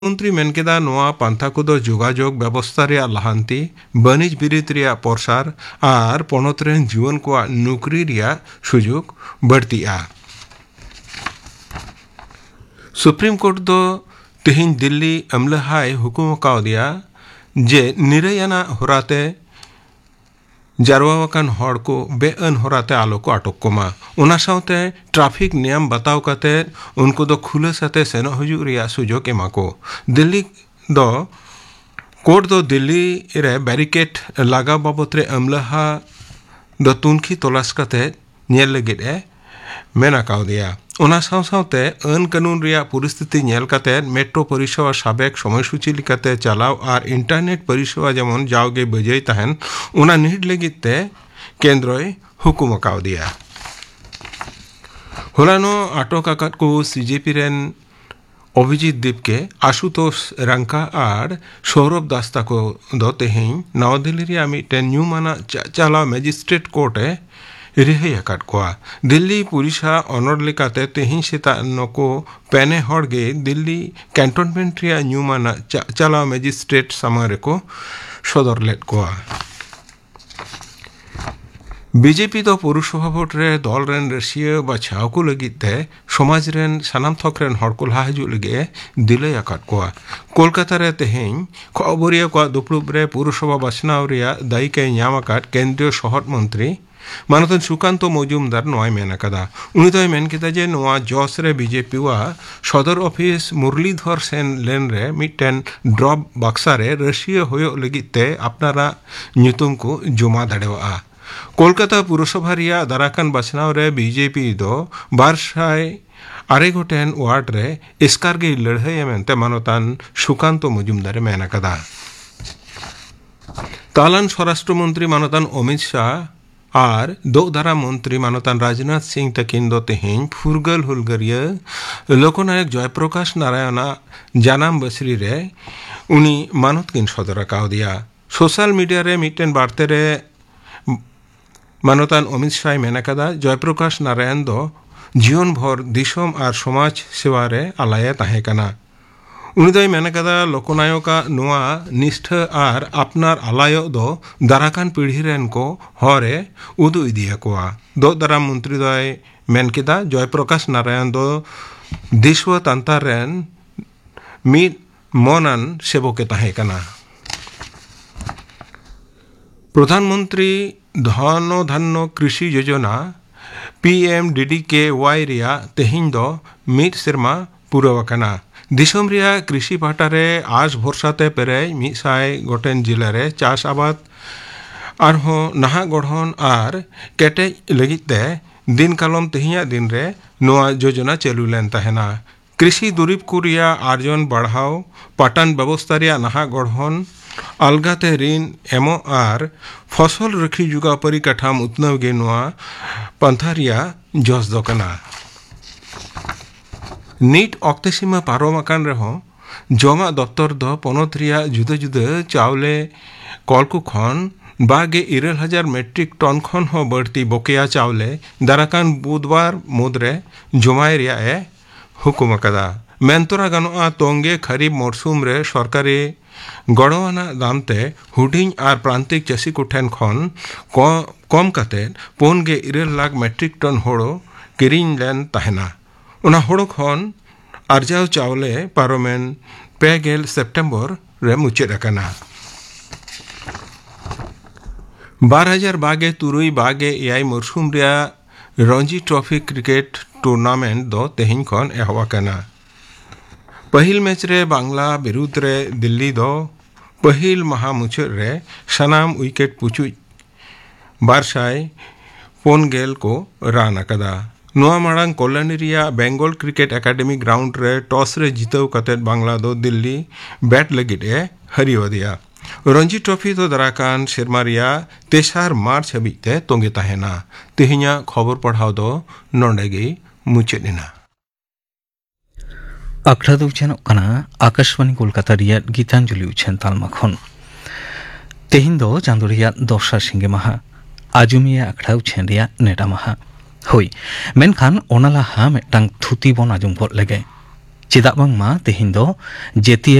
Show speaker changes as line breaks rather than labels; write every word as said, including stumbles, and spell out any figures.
मंत्री मेनकेदा नोआ पांथा को जोगाजोग व्यवस्था रे लाहांती बनिज बिरित रे प्रसार और पनत रेन जीवन को नौकरी रे सुजोग बढ़तिया। सुप्रीम कोर्ट दो तेहिं दिल्ली अमलहाय हुकुम कावदिया जे निरयना होराते जारवावाकान हड़ को बेअन होराते आलो को अटक कोमा उना साउते ट्रैफिक नियम बताव कते उनको दो खुले साथे सेनो हजु रिया सुजोग एमा को दिल्ली दो कोर्ट दो दिल्ली रे बैरिकेड लगा बाबत रे अमलहा दो तुनखी तलाश कते नेल लगिद ए मेना कावदिया उना साव सावते अन कानून रिया परिस्थिति नेल कते मेट्रो परिसेवा साबेक समयसूची लिकाते चलाव और इंटरनेट परिसेवा जेमन जावगे बजय तहन उना निहित लगिते केंद्रय हुकुम कावदिया। होलानो आटक आकात को सीजेपी रेन अभिजीत दीपके आशुतोष रंका और सौरभ दास्ता को दो तेहिं नवा दिल्ली रिया मिटेन न्यूमाना चलाव मजिस्ट्रेट कोर्टे रिहाई आकात कोआ दिल्ली पुलिसा अनर लेकाते तेहिं सेता नको पेने हड़गे दिल्ली कैंटनमेंट रिया न्यूमाना चलाव मजिस्ट्रेट सामारे को सदर लेट कोआ। बीजेपी तो पुरुषसभा भोट रे दल रेन रसिया बाछाव को लगिते समाज रेन सानाम थक रेन हड़ को लहा हजु लगे दिले आकात कोआ कोलकाता रे तेहिं खबरिया को दुपड़ुब रे पुरुषसभा बाछनाव रिया दायी के ᱧᱟᱢ आकात केंद्रीय शहर मंत्री मानतन सुकांतो मजुमदार नोय मेन कदा उनी तो मेन केदा जे नोआ जॉस रे बीजेपी वा सदर ऑफिस मुरलीधर सेन लेन रे मिटेन ड्रॉप बक्सा रे रसिया होयो लगिते अपनारा ᱧᱩᱛᱩᱢ को जमा दाड़ेवा कोलकाता पुरसभा रिया दाराकान बाछनाव रे बीजेपी दो बारसाय आरे गोटेन वार्ड रे एस्कारगे लड़ाई मेनते मानतान सुकांतो मजुमदार मेन कदा तालान स्वराष्ट्र मंत्री मानतान अमित शाह और दो धारा मंत्री मानतान राजनाथ सिंह तकिन दो तेहिं फुरगल हुलगरिया लोकनायक जयप्रकाश नारायणा जानाम बसरी रे उनी मानत किन सदर कावदिया सोशल मीडिया रे मिटेन बार्ते रे मानतान अमित शाह मेनकादा जयप्रकाश नारायण दो जीवन भर दिसम और समाज सेवा रे आलाया ताहे कना उनी दो मेनकादा लोकनायका नोआ निष्ठ और अपनार आलायो दो दाराकान पीढ़ी रेन को हरे उदु इदिया कोआ दो दारा मंत्री दो मेनकेदा जयप्रकाश नारायण दो दिशव तांतार रेन मिद मोनन सेबोके ताहे कना। प्रधानमंत्री धन धान्य कृषि योजना पीएम डीडीके वाई रिया तेहिं दो मिद सेरमा पुरवकना दिसम रिया कृषि पाटा रे आज भरसाते पेरे मिसाय गोटेन जिला रे चाष आबाद आरहो नाहा गढ़न और केटेज लगिते दिन कालम तेहिया दिन रे नोआ योजना चालू लेन तहना कृषि दुरीब को रिया आर्जन बढ़ाव पाटन व्यवस्था रिया नाहा गढ़न अलगाते ऋण एमो और फसल रखी जुगा परिकाठाम उतनव गे नोआ पंथा रिया जस दोकना नीट अक्ते सीमा पारोमाकान रहो जमा दफ्तर दो पनत रिया जुदा जुदा चावले कलकु खन बागे इरल हजार मेट्रिक टन खन हो बढ़ती बकेया चावले दाराकान बुधवार मुद्रे जमाय रिया ए हुकुम कदा मेनतोरा गानोआ तोंगे खरीफ मौसुम रे सरकारी गड़वाना दामते हुडिंग और प्रांतिक चाषी को ठेन खन कम कते पुन गे इरल लाख मेट्रिक टन होड़ो किरिंग लेन तहना उना होड़ो खन आरजाव चावले पारोमेन पेगेल सेप्टेम्बर रे मुचेद अकना बार हजार बागे तुरुई बागे एआई मौसुम रिया रणजी ट्रॉफी क्रिकेट टूर्नामेंट दो तेहिं खन एहवाकना पहिल मैच रे बांग्ला बिरुद्ध रे दिल्ली दो पहिल महा मुचेद रे सनाम विकेट पुचु बारसाय पोनगेल को रान अकदा नोआ मांग कल्याणी रिया बेंगल क्रिकेट एकेडमी ग्राउंड रे टॉस रे जितव कते बांग्ला दो दिल्ली बैट लगित ए हरियो दिया रणजी ट्रॉफी तो दराकान शेरमा रिया तेसार मार्च हबीते तोंगे तहेना तेहिया खबर पढ़ाव दो नोंडेगी मुचेदिना
अखड़ा दो उछेन कना आकाशवाणी कोलकाता रिया गीतांजलि उछेन तालमा खन तेहिं दो चांदो रिया दशा सिंगे माहा आजुमिया अखड़ा उछेन रिया नेटा माहा होई मेनखान ओनाला हा मेटांग थुती बन आजुम गद लेगे चेदाग बांगमा तेहिं दो जेतिया